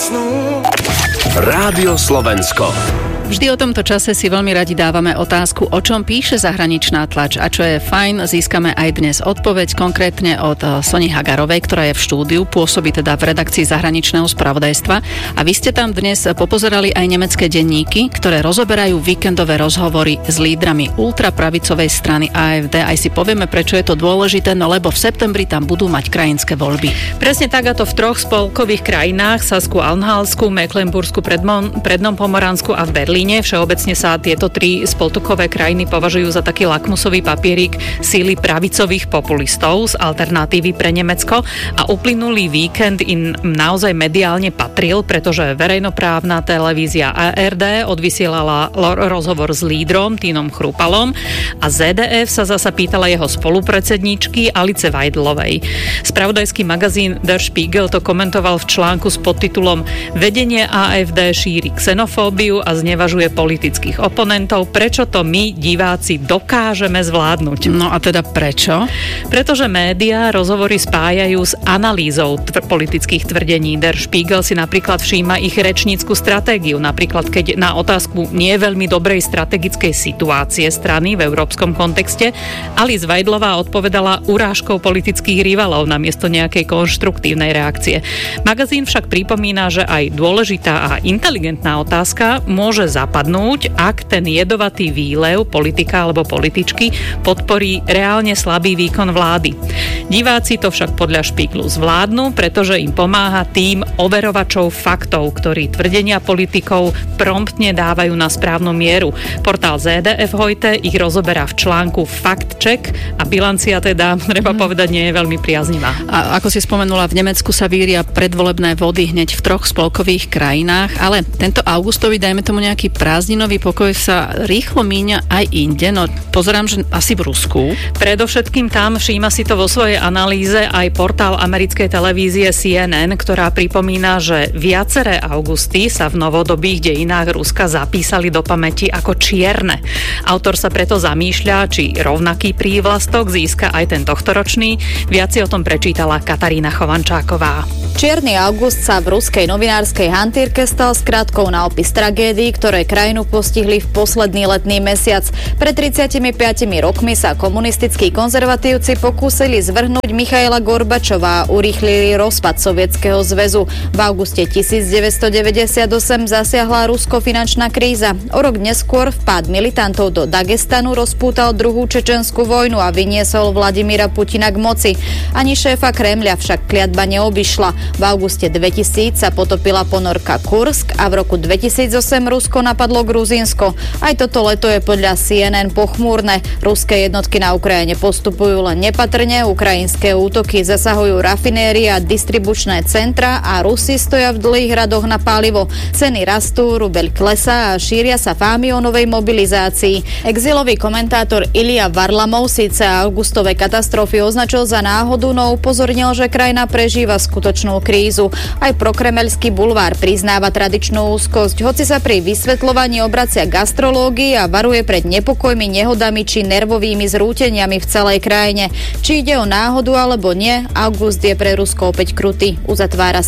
snu. Rádio Slovensko. Vždy o tomto čase si veľmi radi dávame otázku, o čom píše zahraničná tlač. A čo je fajn, získame aj dnes odpoveď, konkrétne od Soni Hagarovej, ktorá je v štúdiu, pôsobí teda v redakcii zahraničného spravodajstva. A vy ste tam dnes popozerali aj nemecké denníky, ktoré rozoberajú víkendové rozhovory s lídrami ultrapravicovej strany AfD. Aj si povieme, prečo je to dôležité, no lebo v septembri tam budú mať krajinské voľby. Presne tak, a to v 3 spolkových krajinách, Sasku-Anhalsku, Mecklenbursku, Prednom Pomoransku a v Berlíne. Všeobecne sa tieto 3 spolkové krajiny považujú za taký lakmusový papierik síly pravicových populistov z Alternatívy pre Nemecko a uplynulý víkend im naozaj mediálne patril, pretože verejnoprávna televízia ARD odvysielala rozhovor s lídrom Tínom Chrupalom a ZDF sa zasa pýtala jeho spolupredsedničky Alice Weidlovej. Spravodajský magazín Der Spiegel to komentoval v článku s podtitulom Vedenie AfD šíri xenofóbiu a znevažuje politických oponentov. Prečo to my, diváci, dokážeme zvládnuť? No a teda prečo? Pretože médiá rozhovory spájajú s analýzou politických tvrdení. Der Spiegel si napríklad všíma ich rečnícku stratégiu. Napríklad, keď na otázku nie veľmi dobrej strategickej situácie strany v európskom kontexte Alice Weidlová odpovedala urážkou politických rivalov namiesto nejakej konštruktívnej reakcie. Magazín však pripomína, že aj dôležitá a inteligentná otázka môže zapadnúť, ak ten jedovatý výlev politika alebo političky podporí reálne slabý výkon vlády. Diváci to však podľa Spiegelu zvládnu, pretože im pomáha tým overovačov faktov, ktorí tvrdenia politikov promptne dávajú na správnu mieru. Portál ZDF Heute ich rozoberá v článku Fact Check a bilancia teda, treba povedať, nie je veľmi priaznivá. A ako si spomenula, v Nemecku sa víria predvolebné vody hneď v 3 spolkových krajinách, ale tento augustový, dajme tomu nejaký prázdninový pokoj sa rýchlo míňa aj inde, no pozerám, že asi v Rusku. Predovšetkým tam, všíma si to vo svojej analýze aj portál americkej televízie CNN, ktorá pripomína, že viaceré augusty sa v novodobých dejinách Ruska zapísali do pamäti ako čierne. Autor sa preto zamýšľa, či rovnaký prívlastok získa aj ten tohtoročný. Viac si o tom prečítala Katarína Chovančáková. Čierny august sa v ruskej novinárskej hantírke stal skratkou na opis tragédií, ktoré krajinu postihli v posledný letný mesiac. Pred 35 rokmi sa komunistickí konzervatívci pokúsili zvrhnúť Michaila Gorbačova a urýchlili rozpad Sovietskeho zväzu. V auguste 1998 zasiahla Rusko finančná kríza. O rok neskôr vpád militantov do Dagestanu rozpútal druhú čečenskú vojnu a vyniesol Vladimíra Putina k moci. Ani šéfa Kremľa však kliatba neobyšla. V auguste 2000 sa potopila ponorka Kursk a v roku 2008 Rusko napadlo Gruzínsko. Aj toto leto je podľa CNN pochmúrne. Ruské jednotky na Ukrajine postupujú len nepatrne, ukrajinské útoky zasahujú rafinérie a distribučné centra a Rusi stoja v dlhých radoch na palivo. Ceny rastú, rubeľ klesá a šíria sa fámy o novej mobilizácii. Exilový komentátor Ilja Varlamov síce augustové katastrofy označil za náhodu, no upozornil, že krajina prežíva skutočnú krízu. Aj prokremeľský bulvár priznáva tradičnú úzkosť, hoci sa pri vysvetľovaní obracia k astrológii a varuje pred nepokojmi, nehodami či nervovými zrúteniami v celej krajine. Či ide o náhodu alebo nie, august je pre Rusko opäť krutý, uzatvára